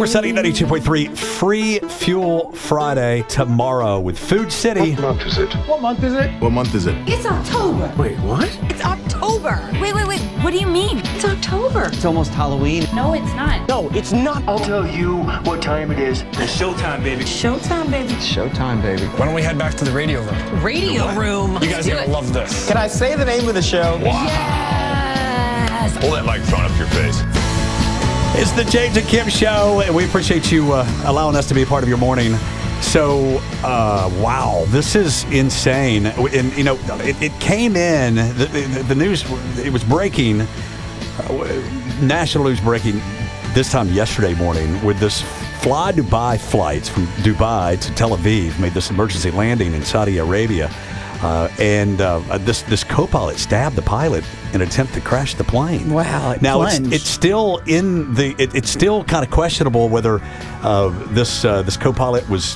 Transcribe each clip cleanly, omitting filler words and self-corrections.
We're setting 92.3 Free Fuel Friday tomorrow with Food City. What month is it? What month is it? What month is it? It's October. Wait, what? It's October. Wait. What do you mean? It's October. It's almost Halloween. No, it's not. No, it's not. I'll tell you what time it is. It's showtime, baby. Showtime, baby. Showtime, baby. Why don't we head back to the radio room? Radio room. You guys are gonna love this. Can I say the name of the show? Yes. Pull that microphone up your face. It's the James and Kim Show, and we appreciate you allowing us to be a part of your morning. So, wow, this is insane. And, you know, it came in, the news, it was breaking, national news breaking this time yesterday morning with this Fly Dubai flights from Dubai to Tel Aviv made this emergency landing in Saudi Arabia. And this co-pilot stabbed the pilot in an attempt to crash the plane. Wow! Now it's still in the. It's still kind of questionable whether this co-pilot was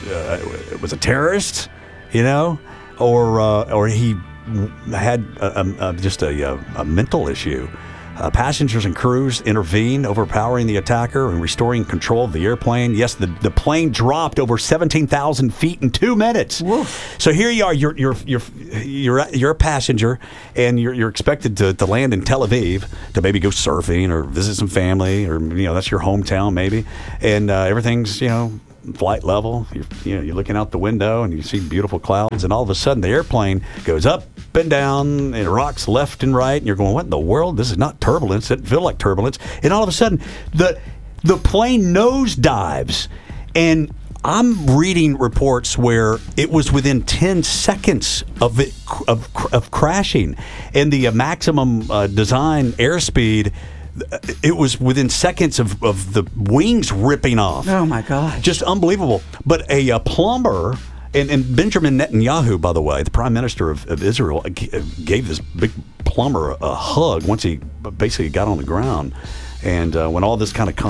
a terrorist, you know, or he had just a mental issue. Passengers and crews intervened, overpowering the attacker and restoring control of the airplane. Yes, the plane dropped over 17,000 feet in 2 minutes. Woof. So here you are. You're a passenger, and you're expected to land in Tel Aviv to maybe go surfing or visit some family, or that's your hometown maybe, and everything's flight level. You're looking out the window and you see beautiful clouds, and all of a sudden the airplane goes up and down and rocks left and right, and you're going, what in the world? This is not turbulence. It doesn't feel like turbulence. And all of a sudden the plane nosedives, and I'm reading reports where it was within 10 seconds of crashing, and the maximum design airspeed, it was within seconds of the wings ripping off. Oh, my God. Just unbelievable. But a plumber, and Benjamin Netanyahu, by the way, the prime minister of Israel, gave this big plumber a hug once he basically got on the ground. And when all this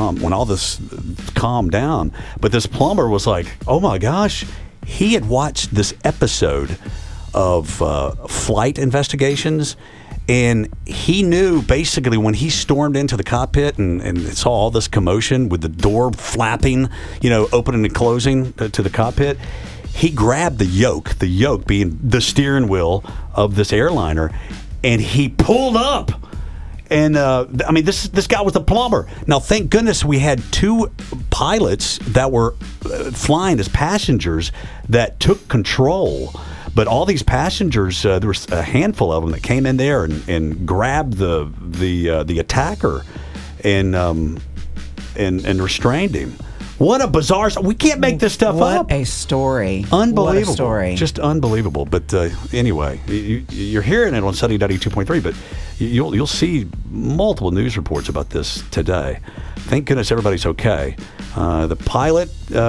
calmed down, but this plumber was like, oh my gosh, he had watched this episode of flight investigations, and he knew basically when he stormed into the cockpit and saw all this commotion with the door flapping, opening and closing to the cockpit, he grabbed the yoke being the steering wheel of this airliner, and he pulled up. And this guy was a plumber. Now, thank goodness we had two pilots that were flying as passengers that took control. But all these passengers, there was a handful of them that came in there and grabbed the attacker and restrained him. What a bizarre! We can't make this stuff up. What a story! Unbelievable! What a story! Just unbelievable. But anyway, you're hearing it on Sunny 92.3, but you'll see multiple news reports about this today. Thank goodness everybody's okay. The pilot,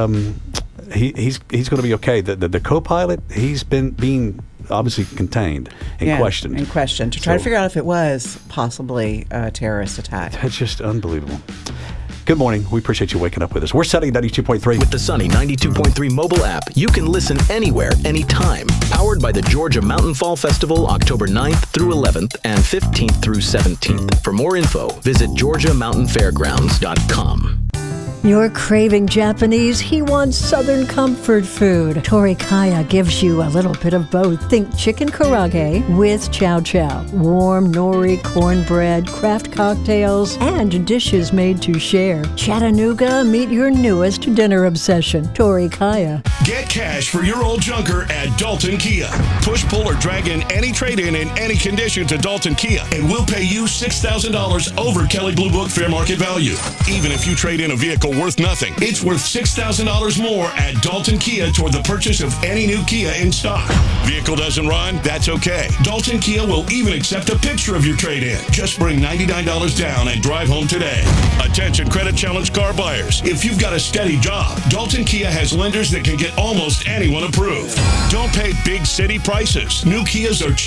he's going to be okay. The co-pilot, he's been being obviously contained and questioned. And questioned to try to figure out if it was possibly a terrorist attack. That's just unbelievable. Good morning. We appreciate you waking up with us. We're Sunny 92.3. With the Sunny 92.3 mobile app, you can listen anywhere, anytime. Powered by the Georgia Mountain Fall Festival, October 9th through 11th and 15th through 17th. For more info, visit GeorgiaMountainFairgrounds.com. You're craving Japanese, he wants Southern comfort food. Tori Kaya gives you a little bit of both. Think chicken karaage with chow chow, warm nori, cornbread, craft cocktails, and dishes made to share. Chattanooga, meet your newest dinner obsession. Tori Kaya. Get cash for your old junker at Dalton Kia. Push, pull, or drag in any trade-in in any condition to Dalton Kia, and we'll pay you $6,000 over Kelley Blue Book fair market value. Even if you trade in a vehicle worth nothing, it's worth $6,000 more at Dalton Kia toward the purchase of any new Kia in stock. Vehicle doesn't run? That's okay. Dalton Kia will even accept a picture of your trade-in. Just bring $99 down and drive home today. Attention credit challenge car buyers. If you've got a steady job, Dalton Kia has lenders that can get almost anyone approved. Don't pay big city prices. New Kias are cheap.